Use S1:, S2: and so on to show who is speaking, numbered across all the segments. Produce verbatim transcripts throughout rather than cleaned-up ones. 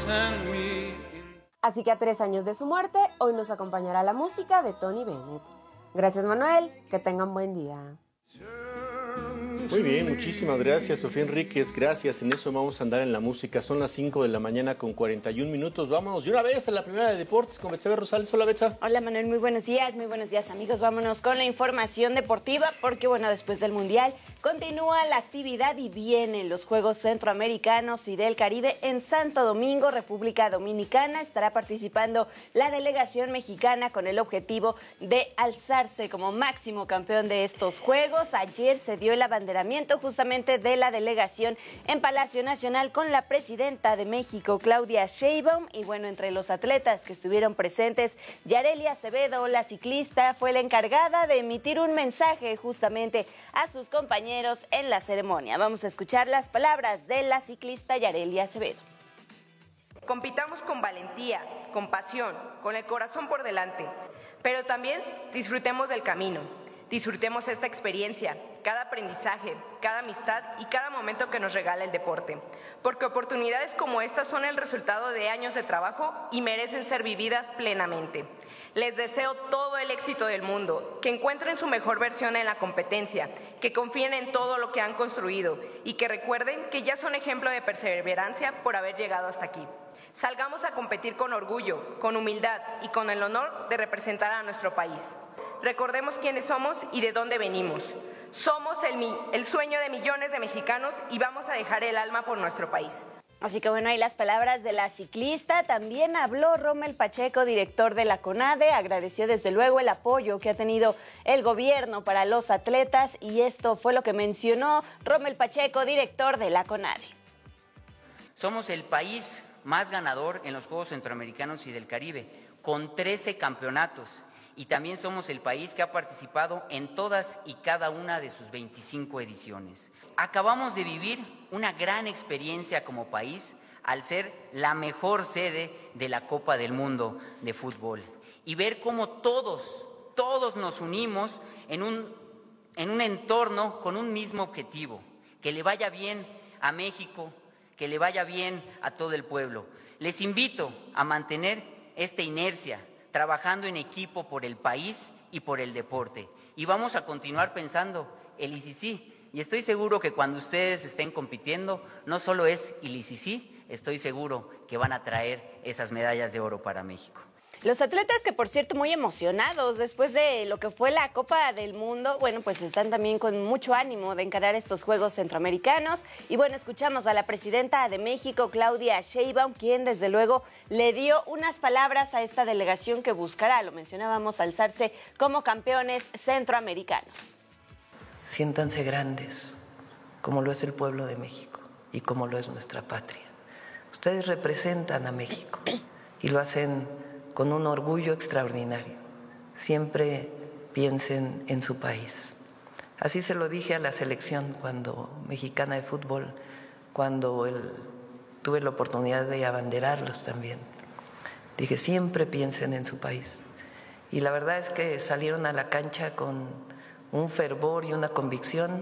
S1: Así que a tres años de su muerte, hoy nos acompañará la música de Tony Bennett. Gracias, Manuel, que tengan buen día.
S2: Muy bien, muchísimas gracias, Sofía Enríquez, gracias. En eso vamos a andar en la música. Son las cinco de la mañana con cuarenta y un minutos. Vámonos de una vez a la primera de deportes con Betsabe Rosales. Hola, Betsa.
S3: Hola, Manuel, muy buenos días, muy buenos días, amigos. Vámonos con la información deportiva porque, bueno, después del Mundial continúa la actividad y vienen los Juegos Centroamericanos y del Caribe en Santo Domingo, República Dominicana. Estará participando la delegación mexicana con el objetivo de alzarse como máximo campeón de estos Juegos. Ayer se dio el abanderamiento justamente de la delegación en Palacio Nacional con la presidenta de México, Claudia Sheinbaum, y bueno, entre los atletas que estuvieron presentes, Yareli Acevedo, la ciclista, fue la encargada de emitir un mensaje justamente a sus compañeros en la ceremonia. Vamos a escuchar las palabras de la ciclista Yareli Acevedo.
S4: Compitamos con valentía, con pasión, con el corazón por delante, pero también disfrutemos del camino. Disfrutemos esta experiencia, cada aprendizaje, cada amistad y cada momento que nos regala el deporte, porque oportunidades como estas son el resultado de años de trabajo y merecen ser vividas plenamente. Les deseo todo el éxito del mundo, que encuentren su mejor versión en la competencia, que confíen en todo lo que han construido y que recuerden que ya son ejemplo de perseverancia por haber llegado hasta aquí. Salgamos a competir con orgullo, con humildad y con el honor de representar a nuestro país. Recordemos quiénes somos y de dónde venimos. Somos el, el sueño de millones de mexicanos y vamos a dejar el alma por nuestro país.
S3: Así que bueno, ahí las palabras de la ciclista. También habló Rommel Pacheco, director de la CONADE. Agradeció desde luego el apoyo que ha tenido el gobierno para los atletas y esto fue lo que mencionó Rommel Pacheco, director de la CONADE.
S5: Somos el país más ganador en los Juegos Centroamericanos y del Caribe, con trece campeonatos. Y también somos el país que ha participado en todas y cada una de sus veinticinco ediciones. Acabamos de vivir una gran experiencia como país al ser la mejor sede de la Copa del Mundo de fútbol y ver cómo todos, todos nos unimos en un, en un entorno con un mismo objetivo, que le vaya bien a México, que le vaya bien a todo el pueblo. Les invito a mantener esta inercia, trabajando en equipo por el país y por el deporte. Y vamos a continuar pensando el I C C. Y estoy seguro que cuando ustedes estén compitiendo, no solo es el I C C, estoy seguro que van a traer esas medallas de oro para México.
S3: Los atletas que, por cierto, muy emocionados después de lo que fue la Copa del Mundo, bueno, pues están también con mucho ánimo de encarar estos Juegos Centroamericanos. Y bueno, escuchamos a la presidenta de México, Claudia Sheinbaum, quien desde luego le dio unas palabras a esta delegación que buscará, lo mencionábamos, alzarse como campeones centroamericanos.
S6: Siéntanse grandes, como lo es el pueblo de México y como lo es nuestra patria. Ustedes representan a México y lo hacen con un orgullo extraordinario. Siempre piensen en su país. Así se lo dije a la selección cuando mexicana de fútbol, cuando el, tuve la oportunidad de abanderarlos también. Dije, siempre piensen en su país. Y la verdad es que salieron a la cancha con un fervor y una convicción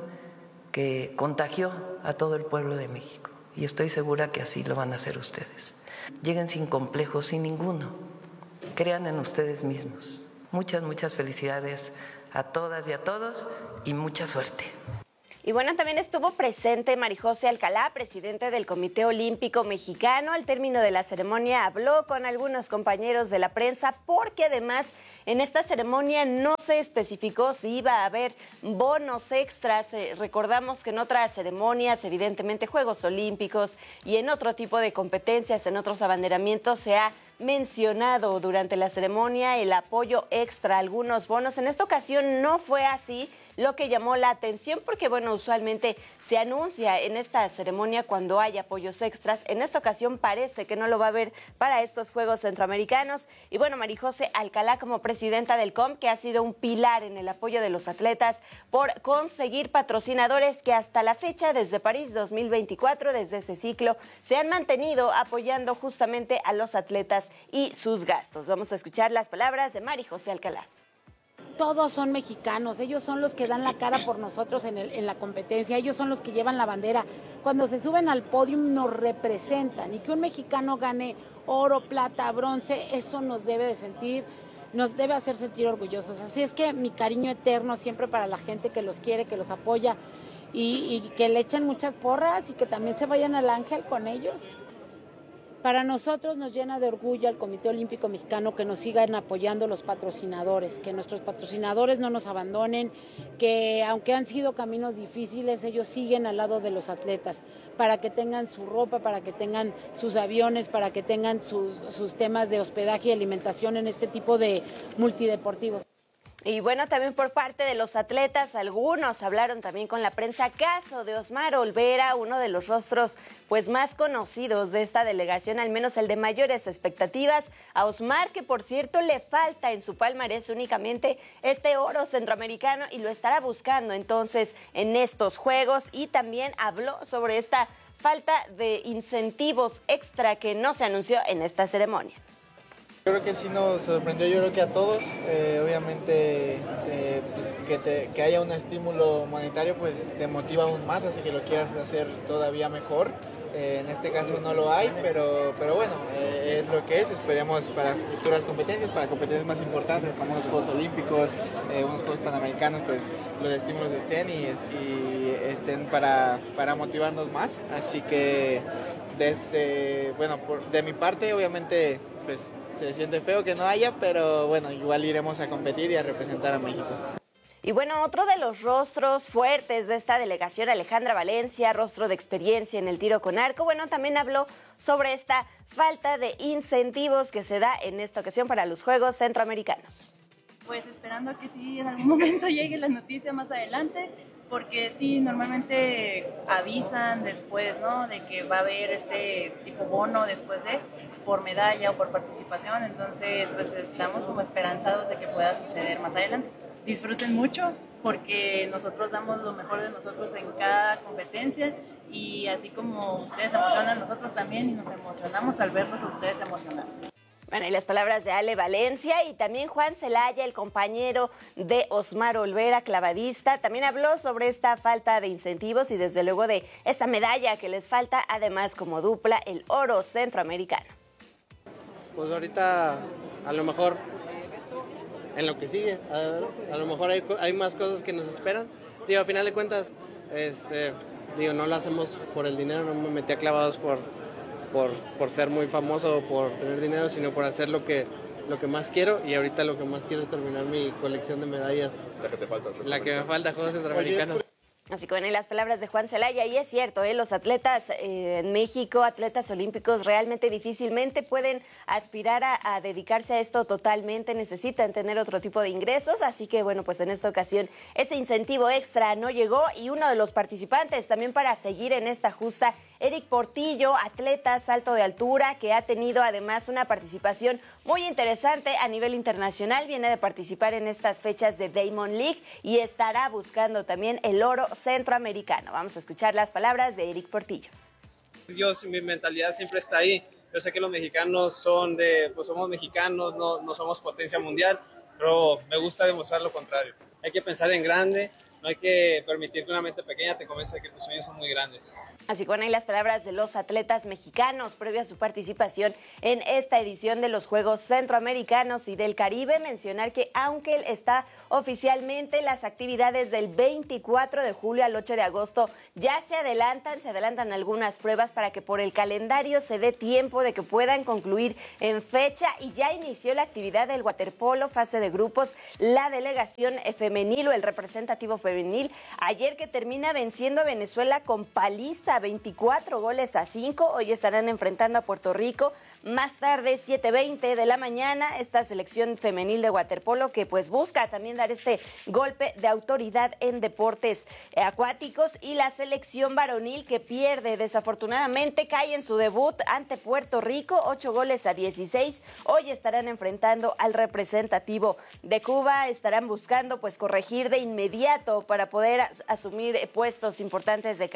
S6: que contagió a todo el pueblo de México. Y estoy segura que así lo van a hacer ustedes. Lleguen sin complejos, sin ninguno. Crean en ustedes mismos. Muchas, muchas felicidades a todas y a todos y mucha suerte.
S3: Y bueno, también estuvo presente Marijose Alcalá, presidente del Comité Olímpico Mexicano. Al término de la ceremonia habló con algunos compañeros de la prensa porque además en esta ceremonia no se especificó si iba a haber bonos extras. Eh, recordamos que en otras ceremonias, evidentemente Juegos Olímpicos y en otro tipo de competencias, en otros abanderamientos se ha mencionado durante la ceremonia el apoyo extra, algunos bonos. En esta ocasión no fue así, lo que llamó la atención porque, bueno, usualmente se anuncia en esta ceremonia cuando hay apoyos extras. En esta ocasión parece que no lo va a haber para estos Juegos Centroamericanos. Y bueno, Marijose Alcalá, como presidenta del C O M, que ha sido un pilar en el apoyo de los atletas por conseguir patrocinadores que hasta la fecha, desde París dos mil veinticuatro, desde ese ciclo, se han mantenido apoyando justamente a los atletas y sus gastos. Vamos a escuchar las palabras de Marijose Alcalá.
S7: todos son mexicanos, ellos son los que dan la cara por nosotros en, el, en la competencia, ellos son los que llevan la bandera. Cuando se suben al podio nos representan, y que un mexicano gane oro, plata, bronce, eso nos debe de sentir, nos debe hacer sentir orgullosos. Así es que mi cariño eterno siempre para la gente que los quiere, que los apoya, y, y que le echen muchas porras y que también se vayan al Ángel con ellos. Para nosotros nos llena de orgullo al Comité Olímpico Mexicano que nos sigan apoyando los patrocinadores, que nuestros patrocinadores no nos abandonen, que aunque han sido caminos difíciles, ellos siguen al lado de los atletas, para que tengan su ropa, para que tengan sus aviones, para que tengan sus, sus temas de hospedaje y alimentación en este tipo de multideportivos.
S3: Y bueno, también por parte de los atletas, algunos hablaron también con la prensa. Caso de Osmar Olvera, uno de los rostros pues más conocidos de esta delegación, al menos el de mayores expectativas. A Osmar, que por cierto le falta en su palmarés únicamente este oro centroamericano y lo estará buscando entonces en estos Juegos. Y también habló sobre esta falta de incentivos extra que no se anunció en esta ceremonia.
S8: Yo creo que sí nos sorprendió, yo creo que a todos, eh, obviamente eh, pues que, te, que haya un estímulo monetario pues te motiva aún más, así que lo quieras hacer todavía mejor. Eh, en este caso no lo hay, pero, pero bueno, eh, es lo que es, esperemos para futuras competencias, para competencias más importantes como los Juegos Olímpicos, eh, unos Juegos Panamericanos, pues los estímulos estén y, y estén para, para motivarnos más, así que desde, bueno, por, de mi parte obviamente pues se siente feo que no haya, pero bueno, igual iremos a competir y a representar a México.
S3: Y bueno, otro de los rostros fuertes de esta delegación, Alejandra Valencia, rostro de experiencia en el tiro con arco, bueno, también habló sobre esta falta de incentivos que se da en esta ocasión para los Juegos Centroamericanos.
S9: Pues esperando que sí en algún momento llegue la noticia más adelante, porque sí, normalmente avisan después, ¿no?, de que va a haber este tipo bono después de, por medalla o por participación, entonces pues estamos como esperanzados de que pueda suceder más adelante. Disfruten mucho porque nosotros damos lo mejor de nosotros en cada competencia y así como ustedes se emocionan, nosotros también y nos emocionamos al verlos a ustedes emocionarse.
S3: Bueno, y las palabras de Ale Valencia y también Juan Celaya, el compañero de Osmar Olvera, clavadista, también habló sobre esta falta de incentivos y desde luego de esta medalla que les falta, además como dupla, el oro centroamericano.
S10: Pues ahorita a lo mejor en lo que sigue, a, a lo mejor hay, hay más cosas que nos esperan. Digo, al final de cuentas, este, digo, no lo hacemos por el dinero, no me metí a clavados por... Por, por ser muy famoso o por tener dinero, sino por hacer lo que, lo que más quiero, y ahorita lo que más quiero es terminar mi colección de medallas.
S11: La que te falta.
S10: La que me falta, Juegos Centroamericanos.
S3: Así que bueno, y las palabras de Juan Celaya, y es cierto, ¿eh? los atletas eh, en México, atletas olímpicos, realmente difícilmente pueden aspirar a, a dedicarse a esto totalmente, necesitan tener otro tipo de ingresos, así que bueno, pues en esta ocasión ese incentivo extra no llegó, y uno de los participantes también para seguir en esta justa, Eric Portillo, atleta salto de altura, que ha tenido además una participación muy interesante a nivel internacional, viene de participar en estas fechas de Diamond League y estará buscando también el oro centroamericano. Vamos a escuchar las palabras de Eric Portillo.
S12: Yo, mi mentalidad siempre está ahí. Yo sé que los mexicanos son de, pues somos mexicanos, no, no somos potencia mundial, pero me gusta demostrar lo contrario. Hay que pensar en grande, no hay que permitir que una mente pequeña te convenza de que tus sueños son muy grandes.
S3: Así que bueno, ahí las palabras de los atletas mexicanos previo a su participación en esta edición de los Juegos Centroamericanos y del Caribe. Mencionar que aunque está oficialmente, las actividades del veinticuatro de julio al ocho de agosto ya se adelantan, se adelantan algunas pruebas para que por el calendario se dé tiempo de que puedan concluir en fecha, y ya inició la actividad del waterpolo, fase de grupos, la delegación femenil o el representativo femenil, ayer que termina venciendo a Venezuela con paliza, veinticuatro goles a cinco, hoy estarán enfrentando a Puerto Rico, más tarde siete veinte de la mañana, esta selección femenil de waterpolo que pues busca también dar este golpe de autoridad en deportes acuáticos, y la selección varonil que pierde desafortunadamente, cae en su debut ante Puerto Rico, ocho goles a dieciséis, hoy estarán enfrentando al representativo de Cuba, estarán buscando pues corregir de inmediato para poder asumir puestos importantes de cara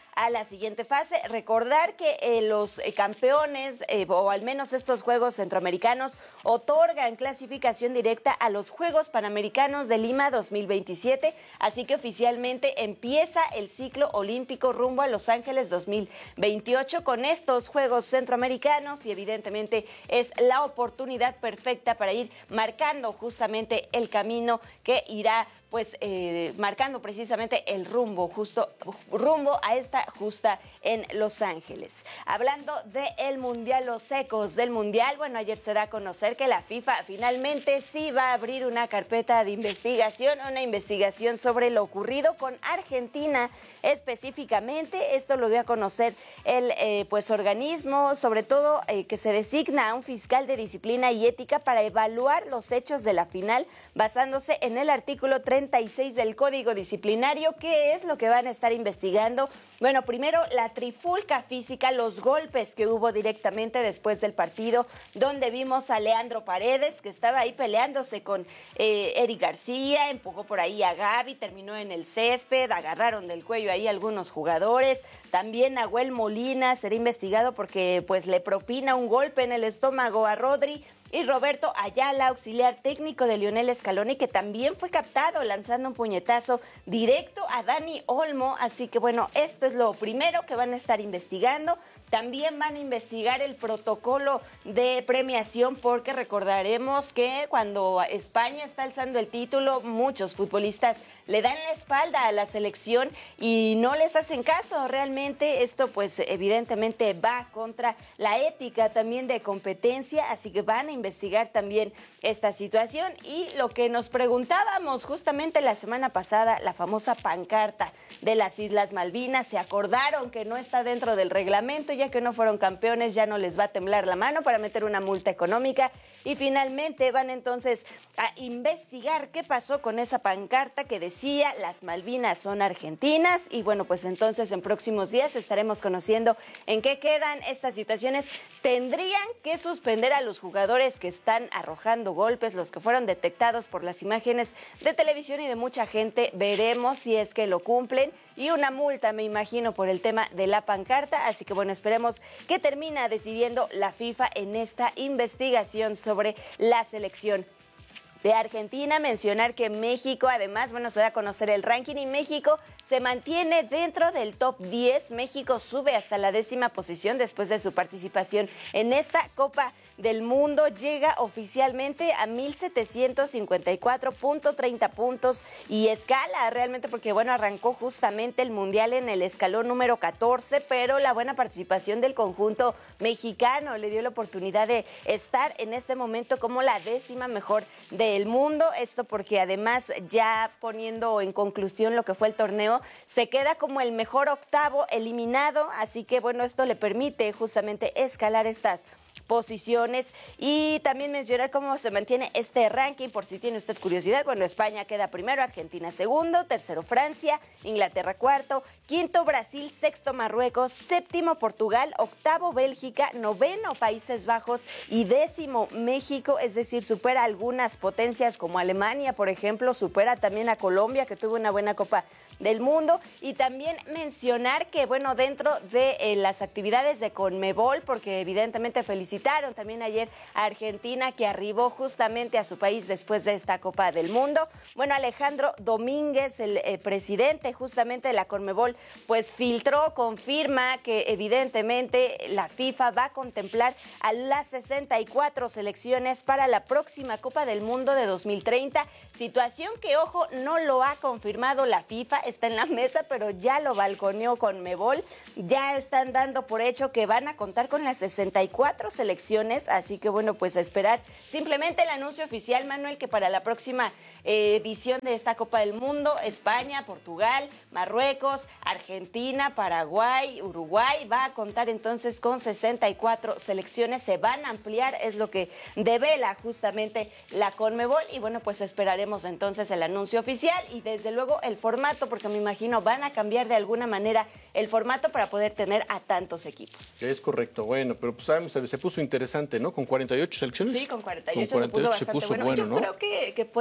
S3: a la siguiente fase. Recordar que eh, los eh, campeones, eh, o al menos estos Juegos Centroamericanos, otorgan clasificación directa a los Juegos Panamericanos de Lima dos mil veintisiete, así que oficialmente empieza el ciclo olímpico rumbo a Los Ángeles dos mil veintiocho con estos Juegos Centroamericanos, y evidentemente es la oportunidad perfecta para ir marcando justamente el camino que irá pues eh, marcando precisamente el rumbo, justo rumbo a esta justa en Los Ángeles. Hablando del Mundial, los ecos del Mundial, bueno, ayer se da a conocer que la FIFA finalmente sí va a abrir una carpeta de investigación, una investigación sobre lo ocurrido con Argentina específicamente. Esto lo dio a conocer el eh, pues organismo, sobre todo eh, que se designa a un fiscal de disciplina y ética para evaluar los hechos de la final, basándose en el artículo treinta y seis del Código Disciplinario. ¿Qué es lo que van a estar investigando? Bueno, primero la trifulca física, los golpes que hubo directamente después del partido, donde vimos a Leandro Paredes, que estaba ahí peleándose con eh, Eric García, empujó por ahí a Gaby, terminó en el césped, agarraron del cuello ahí algunos jugadores. También Nahuel Molina será investigado porque pues le propina un golpe en el estómago a Rodri. Y Roberto Ayala, auxiliar técnico de Lionel Scaloni, que también fue captado lanzando un puñetazo directo a Dani Olmo. Así que bueno, esto es lo primero que van a estar investigando. También van a investigar el protocolo de premiación, porque recordaremos que cuando España está alzando el título, muchos futbolistas le dan la espalda a la selección y no les hacen caso. Realmente esto pues evidentemente va contra la ética también de competencia, así que van a investigar también esta situación. Y lo que nos preguntábamos justamente la semana pasada, la famosa pancarta de las Islas Malvinas, se acordaron que no está dentro del reglamento, ya que no fueron campeones, ya no les va a temblar la mano para meter una multa económica, y finalmente van entonces a investigar qué pasó con esa pancarta que decía las Malvinas son argentinas. Y bueno, pues entonces en próximos días estaremos conociendo en qué quedan estas situaciones. Tendrían que suspender a los jugadores que están arrojando golpes, los que fueron detectados por las imágenes de televisión y de mucha gente. Veremos si es que lo cumplen, y una multa, me imagino, por el tema de la pancarta. Así que bueno, esperemos que termina decidiendo la FIFA en esta investigación sobre la selección de Argentina. Mencionar que México, además, bueno, se da a conocer el ranking y México se mantiene dentro del top diez. México sube hasta la décima posición después de su participación en esta Copa del Mundo. Llega oficialmente a mil setecientos cincuenta y cuatro punto treinta puntos y escala realmente, porque bueno, arrancó justamente el Mundial en el escalón número catorce, pero la buena participación del conjunto mexicano le dio la oportunidad de estar en este momento como la décima mejor del mundo. Esto porque además, ya poniendo en conclusión lo que fue el torneo, se queda como el mejor octavo eliminado, así que bueno, esto le permite justamente escalar estas posiciones. Y también mencionar cómo se mantiene este ranking, por si tiene usted curiosidad. Bueno, España queda primero, Argentina segundo, tercero Francia, Inglaterra cuarto, quinto Brasil, sexto Marruecos, séptimo Portugal, octavo Bélgica, noveno Países Bajos y décimo México. Es decir, supera algunas potencias como Alemania, por ejemplo, supera también a Colombia, que tuvo una buena Copa del Mundo. Y también mencionar que, bueno, dentro de eh, las actividades de Conmebol, porque evidentemente felicitaron también ayer a Argentina, que arribó justamente a su país después de esta Copa del Mundo. Bueno, Alejandro Domínguez, el eh, presidente justamente de la Conmebol, pues filtró, confirma que evidentemente la FIFA va a contemplar a las sesenta y cuatro selecciones para la próxima Copa del Mundo de dos mil treinta, situación que, ojo, no lo ha confirmado la FIFA, está en la mesa, pero ya lo balconeó Conmebol. Ya están dando por hecho que van a contar con las sesenta y cuatro selecciones, así que bueno, pues a esperar simplemente el anuncio oficial, Manuel, que para la próxima eh, edición de esta Copa del Mundo, España, Portugal, Marruecos, Argentina, Paraguay, Uruguay, va a contar entonces con sesenta y cuatro selecciones, se van a ampliar, es lo que devela justamente la Conmebol. Y bueno, pues esperaremos entonces el anuncio oficial y desde luego el formato, porque me imagino van a cambiar de alguna manera el formato para poder tener a tantos equipos.
S2: Es correcto, bueno, pero pues sabemos, se puso interesante, ¿no? Con cuarenta y ocho selecciones.
S3: Sí, con cuarenta y ocho,
S2: con cuarenta y ocho
S3: se puso bastante
S2: se puso
S3: bueno.
S2: bueno,
S3: Yo
S2: ¿no?
S3: creo que, que puede ser también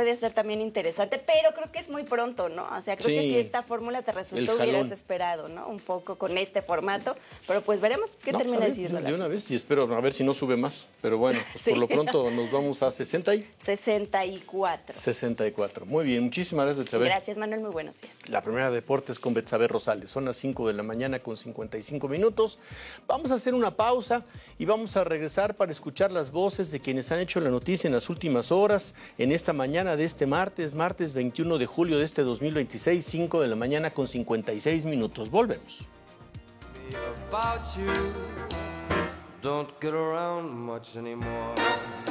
S3: también interesante, pero creo que es muy pronto, ¿no? O sea, creo
S2: Sí.
S3: que si esta fórmula te resultó,
S2: El jalón.
S3: hubieras esperado, ¿no? Un poco con este formato, pero pues veremos qué
S2: No,
S3: termina
S2: pues, a ver,
S3: decidiendo la
S2: de una vez y espero a ver si no sube más. Pero bueno, pues
S3: Sí.
S2: por lo pronto nos vamos a sesenta y
S3: sesenta y cuatro.
S2: sesenta y cuatro. Muy bien, muchísimas gracias, Betsabe.
S3: Gracias, Manuel, muy buenos días.
S2: La primera de deportes con Betsabe Rosales. Son las cinco de la mañana con cincuenta y cinco minutos. Vamos a hacer una pausa y vamos a regresar para escuchar las voces de quienes han hecho la noticia en las últimas horas, en esta mañana de este martes, martes veintiuno de julio de este dos mil veintiséis, cinco de la mañana con cincuenta y seis minutos. Volvemos.
S11: About you, don't get around much anymore.